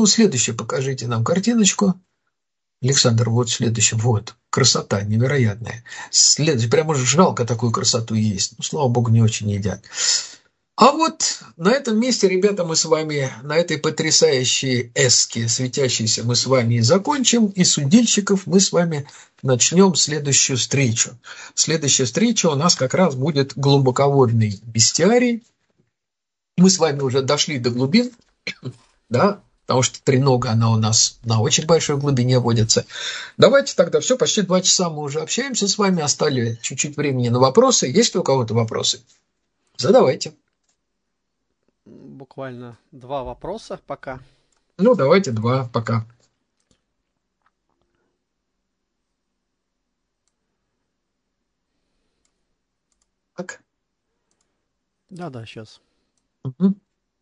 Ну, следующее, покажите нам картиночку. Александр, вот следующее. Вот, красота невероятная. Следующее, прямо жалко такую красоту есть. Ну, слава богу, не очень едят. А вот на этом месте, ребята, мы с вами, на этой потрясающей эске светящейся, мы с вами и закончим. И с удильщиков мы с вами начнем следующую встречу. Следующая встреча у нас как раз будет глубоководный бестиарий. Мы с вами уже дошли до глубин, да, потому что тренога, она у нас на очень большой глубине водится. Давайте тогда все, почти 2 часа мы уже общаемся с вами, оставили чуть-чуть времени на вопросы. Есть ли у кого-то вопросы? Задавайте. Буквально 2 вопроса пока. Ну, давайте 2 пока. Так. Да, сейчас. Угу.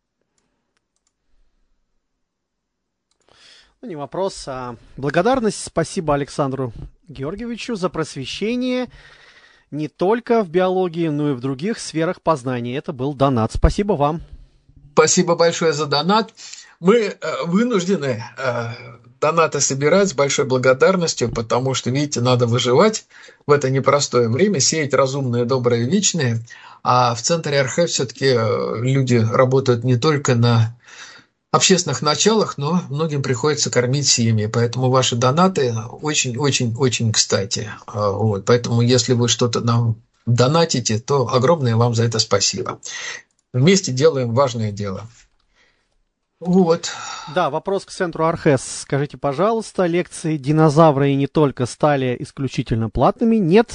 Ну, не вопрос, а благодарность. Спасибо Александру Георгиевичу за просвещение не только в биологии, но и в других сферах познания. Это был донат. Спасибо вам. Спасибо большое за донат. Мы вынуждены донаты собирать с большой благодарностью, потому что, видите, надо выживать в это непростое время, сеять разумное, доброе, вечное. А в центре РХ все-таки люди работают не только на общественных началах, но многим приходится кормить семьи. Поэтому ваши донаты очень-очень-очень кстати. Вот. Поэтому если вы что-то нам донатите, то огромное вам за это спасибо. Вместе делаем важное дело. Вот. Да, вопрос к центру Архес. Скажите, пожалуйста, лекции «Динозавры и не только» стали исключительно платными? Нет.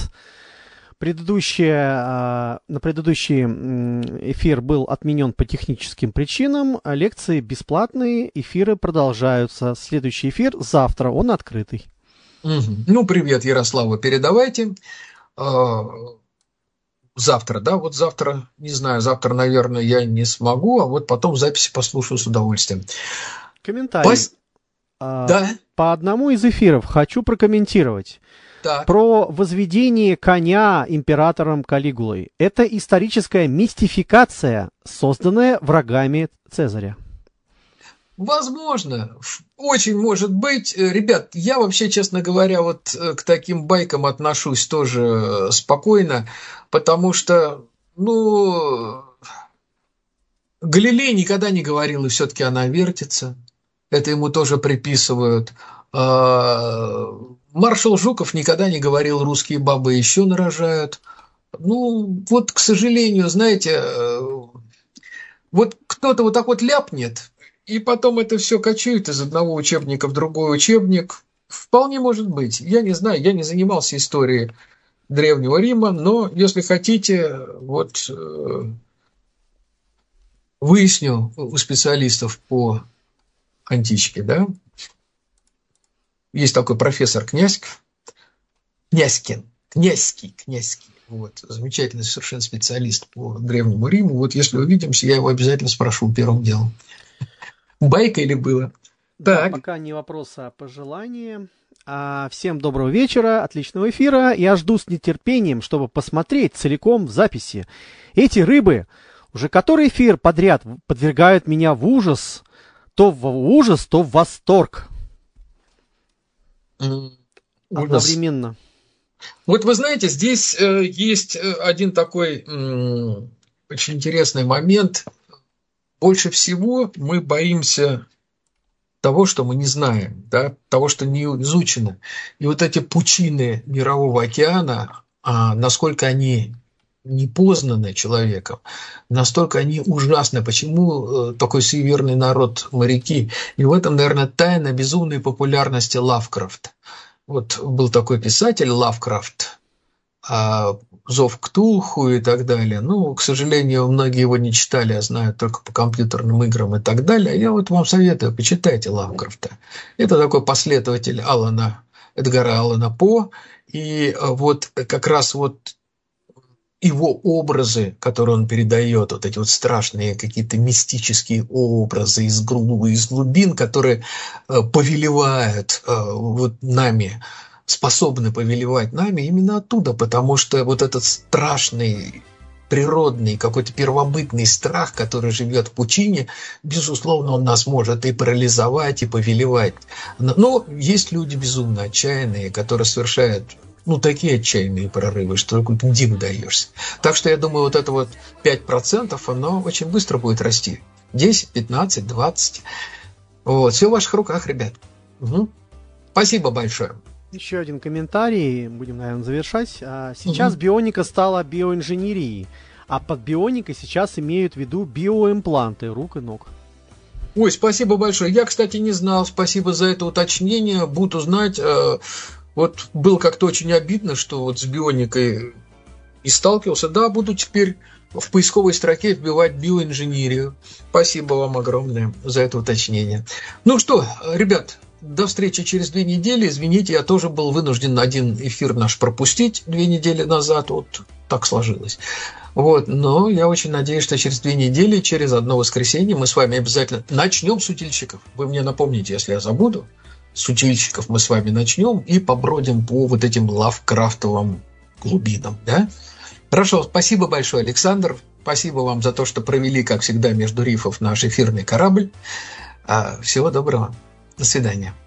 На предыдущий эфир был отменен по техническим причинам. Лекции бесплатные, эфиры продолжаются. Следующий эфир завтра, он открытый. Угу. Ну, привет Ярославу передавайте. Завтра, да, вот завтра, не знаю, завтра, наверное, я не смогу, а вот потом в записи послушаю с удовольствием. Комментарий. Да. По одному из эфиров хочу прокомментировать. Так. Про возведение коня императором Калигулой. Это историческая мистификация, созданная врагами Цезаря. Возможно, очень может быть. Ребят, я вообще, честно говоря, вот к таким байкам отношусь тоже спокойно, потому что, Галилей никогда не говорил, и все-таки она вертится. Это ему тоже приписывают. Маршал Жуков никогда не говорил, русские бабы еще нарожают. Вот, к сожалению, знаете, вот кто-то вот так вот ляпнет, и потом это все кочует из одного учебника в другой учебник. Вполне может быть. Я не знаю, я не занимался историей Древнего Рима, но если хотите, вот выясню у специалистов по античке, да, есть такой профессор Князький, вот, замечательный совершенно специалист по Древнему Риму. Вот если увидимся, я его обязательно спрошу первым делом. Байка или было? Да, так. Пока не вопрос, а пожелание. Всем доброго вечера, отличного эфира. Я жду с нетерпением, чтобы посмотреть целиком в записи. Эти рыбы уже который эфир подряд подвергают меня в ужас, то в восторг. Одновременно. Вот вы знаете, здесь есть один такой очень интересный момент. Больше всего мы боимся того, что мы не знаем, да, того, что не изучено. И вот эти пучины Мирового океана, насколько они не познаны человеком, настолько они ужасны. Почему такой суеверный народ моряки? И в этом, наверное, тайна безумной популярности Лавкрафта. Вот был такой писатель Лавкрафт, «Зов Ктулху» и так далее. К сожалению, многие его не читали, а знают только по компьютерным играм и так далее. Я вот вам советую, почитайте Лавкрафта. Это такой последователь Эдгара Аллана По. И вот как раз вот его образы, которые он передает, вот эти вот страшные какие-то мистические образы из глубин, которые повелевают вот нами, способны повелевать нами именно оттуда, потому что вот этот страшный природный, какой-то первобытный страх, который живет в пучине, безусловно, он нас может и парализовать, и повелевать. Но есть люди безумно отчаянные, которые совершают такие отчаянные прорывы, что диву даешься. Так что я думаю, вот это вот 5%, оно очень быстро будет расти. 10, 15, 20. Вот, все в ваших руках, ребят. Угу. Спасибо большое. Еще один комментарий, будем, наверное, завершать. Сейчас бионика стала биоинженерией, а под бионикой сейчас имеют в виду биоимпланты рук и ног. Ой, спасибо большое. Я, кстати, не знал. Спасибо за это уточнение. Буду знать. Вот было как-то очень обидно, что вот с бионикой не сталкивался. Да, буду теперь в поисковой строке вбивать биоинженерию. Спасибо вам огромное за это уточнение. Ну что, ребят, до встречи через 2 недели. Извините, я тоже был вынужден один эфир наш пропустить 2 недели назад. Вот так сложилось. Вот, но я очень надеюсь, что через 2 недели, через одно воскресенье мы с вами обязательно начнем с утильщиков. Вы мне напомните, если я забуду. С утильщиков мы с вами начнем и побродим по вот этим лавкрафтовым глубинам. Да? Хорошо, спасибо большое, Александр. Спасибо вам за то, что провели, как всегда, между рифов наш эфирный корабль. Всего доброго. До свидания.